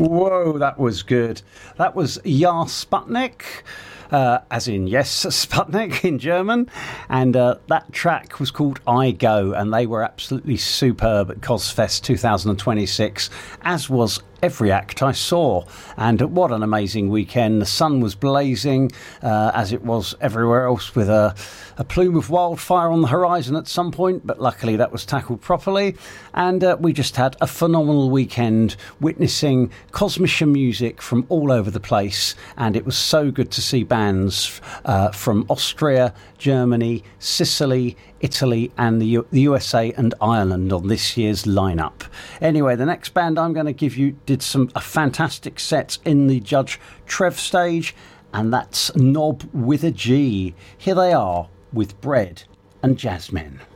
Whoa, that was good. That was Ja Sputnik, as in yes, Sputnik in German. And that track was called I Go, and they were absolutely superb at Cozfest 2026, as was every act I saw. And what an amazing weekend. The sun was blazing, as it was everywhere else, with a plume of wildfire on the horizon at some point, but luckily that was tackled properly. And we just had a phenomenal weekend witnessing Kosmische music from all over the place, and it was so good to see bands from Austria, Germany, Sicily, Italy and the USA and Ireland on this year's lineup. Anyway, the next band I'm going to give you did a fantastic sets in the Judge Trev stage, and that's Knob with a G. Here they are with Bread and Jasmine.